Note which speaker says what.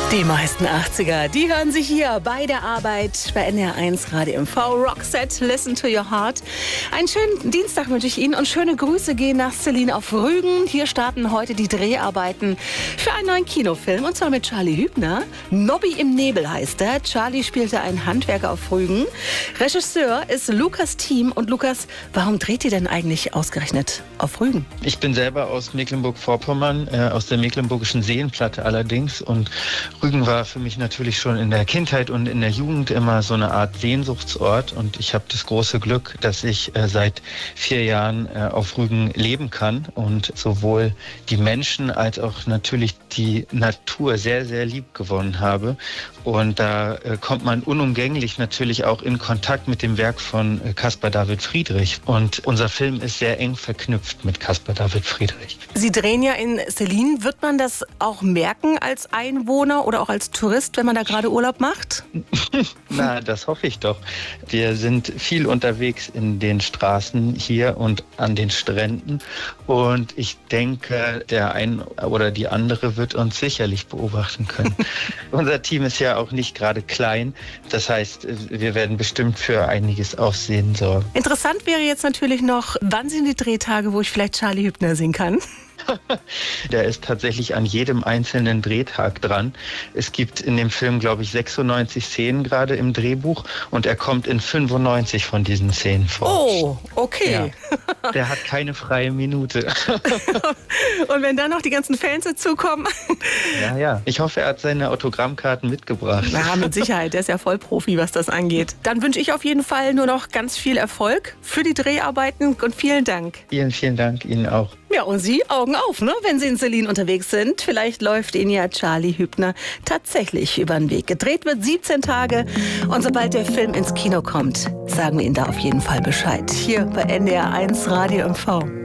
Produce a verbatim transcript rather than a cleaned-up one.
Speaker 1: Die meisten achtziger, die hören sich hier bei der Arbeit bei N D R eins Radio M V. Roxette, Listen to Your Heart. Einen schönen Dienstag wünsche ich Ihnen und schöne Grüße gehen nach Celine auf Rügen. Hier starten heute die Dreharbeiten für einen neuen Kinofilm und zwar mit Charlie Hübner. Nobby im Nebel heißt er. Charlie spielte einen Handwerker auf Rügen. Regisseur ist Lukas Thiem. Und Lukas, warum dreht ihr denn eigentlich ausgerechnet auf Rügen?
Speaker 2: Ich bin selber aus Mecklenburg-Vorpommern, äh, aus der Mecklenburgischen Seenplatte allerdings, und Rügen war für mich natürlich schon in der Kindheit und in der Jugend immer so eine Art Sehnsuchtsort, und ich habe das große Glück, dass ich äh, seit vier Jahren äh, auf Rügen leben kann und sowohl die Menschen als auch natürlich die Natur sehr, sehr lieb gewonnen habe. Und da äh, kommt man unumgänglich natürlich auch in Kontakt mit dem Werk von äh, Caspar David Friedrich. Und unser Film ist sehr eng verknüpft mit Caspar David Friedrich.
Speaker 1: Sie drehen ja in Celine. Wird man das auch merken als Einwohner oder auch als Tourist, wenn man da gerade Urlaub macht?
Speaker 2: Na, das hoffe ich doch. Wir sind viel unterwegs in den Straßen hier und an den Stränden. Und ich denke, der ein oder die andere wird uns sicherlich beobachten können. Unser Team ist ja auch nicht gerade klein. Das heißt, wir werden bestimmt für einiges Aufsehen sorgen.
Speaker 1: Interessant wäre jetzt natürlich noch, wann sind die Drehtage, wo ich vielleicht Charlie Hübner sehen kann?
Speaker 2: Der ist tatsächlich an jedem einzelnen Drehtag dran. Es gibt in dem Film, glaube ich, sechsundneunzig Szenen gerade im Drehbuch, und er kommt in fünfundneunzig von diesen Szenen vor.
Speaker 1: Oh, okay.
Speaker 2: Ja, der hat keine freie Minute.
Speaker 1: Und wenn dann noch die ganzen Fans dazukommen?
Speaker 2: Ja, ja. Ich hoffe, er hat seine Autogrammkarten mitgebracht.
Speaker 1: Na, mit Sicherheit. Der ist ja Vollprofi, was das angeht. Dann wünsche ich auf jeden Fall nur noch ganz viel Erfolg für die Dreharbeiten und vielen Dank.
Speaker 2: Vielen, vielen Dank Ihnen auch.
Speaker 1: Ja, und Sie, Augen auf, ne? Wenn Sie in Celine unterwegs sind. Vielleicht läuft Ihnen ja Charlie Hübner tatsächlich über den Weg. Gedreht wird siebzehn Tage. Und sobald der Film ins Kino kommt, sagen wir Ihnen da auf jeden Fall Bescheid. Hier bei N D R eins Radio M V.